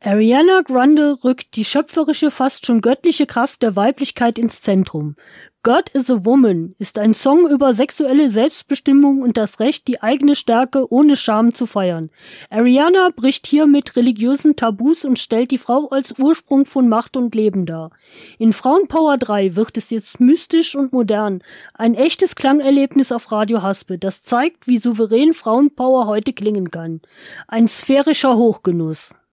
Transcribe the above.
Ariana Grande rückt die schöpferische, fast schon göttliche Kraft der Weiblichkeit ins Zentrum. God is a Woman ist ein Song über sexuelle Selbstbestimmung und das Recht, die eigene Stärke ohne Scham zu feiern. Ariana bricht hier mit religiösen Tabus und stellt die Frau als Ursprung von Macht und Leben dar. In Frauenpower 3 wird es jetzt mystisch und modern. Ein echtes Klangerlebnis auf Radio Haspe, das zeigt, wie souverän Frauenpower heute klingen kann. Ein sphärischer Hochgenuss.